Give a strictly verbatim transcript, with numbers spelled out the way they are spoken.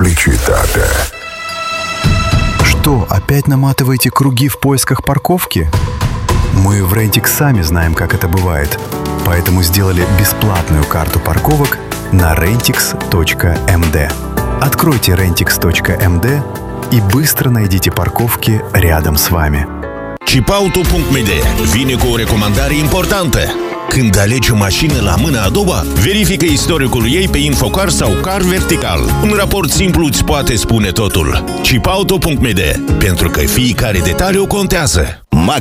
плечи, тата. Что, опять наматываете круги в поисках парковки? Мы в Rentix сами знаем, как это бывает, поэтому сделали бесплатную карту парковок на рентикс точка эм дэ. Откройте рентикс точка эм дэ и быстро найдите парковки рядом с вами. chipauto punct m d vine cu o recomandare importantă. Când alegi o mașină la mâna a doua, verifică istoricul ei pe Infocar sau Car Vertical. Un raport simplu îți poate spune totul. chipauto punct m d, pentru că fiecare detaliu contează.